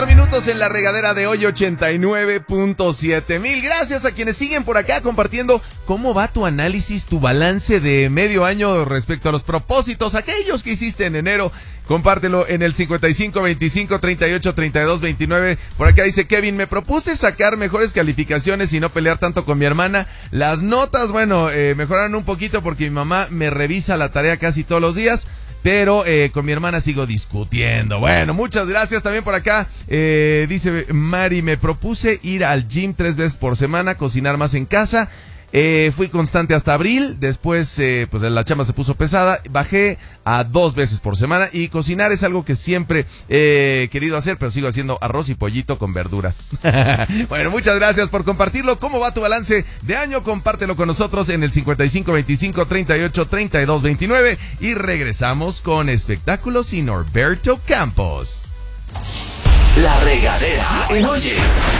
Minutos en la regadera de hoy 89.7. Mil gracias a quienes siguen por acá compartiendo cómo va tu análisis, tu balance de medio año respecto a los propósitos, aquellos que hiciste en enero. Compártelo en el 55 25 38 32 29. Por acá dice Kevin, me propuse sacar mejores calificaciones y no pelear tanto con mi hermana. Las notas, bueno, mejoraron un poquito porque mi mamá me revisa la tarea casi todos los días. Pero con mi hermana sigo discutiendo. Bueno, muchas gracias también por acá. Dice Mari, me propuse ir al gym 3 veces por semana, cocinar más en casa. Fui constante hasta abril. Después, pues la chamba se puso pesada. Bajé a 2 veces por semana. Y cocinar es algo que siempre he querido hacer, pero sigo haciendo arroz y pollito con verduras. Bueno, muchas gracias por compartirlo. ¿Cómo va tu balance de año? Compártelo con nosotros en el 55 25 38 32 29. Y regresamos con espectáculos y Norberto Campos. La regadera en Oye.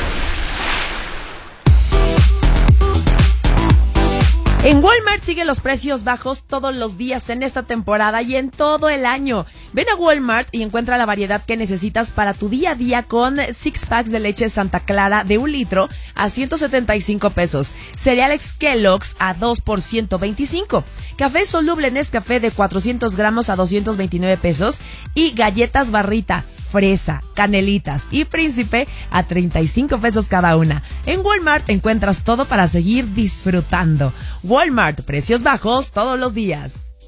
En Walmart sigue los precios bajos todos los días en esta temporada y en todo el año. Ven a Walmart y encuentra la variedad que necesitas para tu día a día con 6 packs de leche Santa Clara de 1 litro a 175 pesos. Cereales Kellogg's a 2 por 125. Café soluble Nescafé de 400 gramos a 229 pesos. Y galletas Barrita, fresa, canelitas y príncipe a 35 pesos cada una. En Walmart encuentras todo para seguir disfrutando. Walmart, precios bajos todos los días.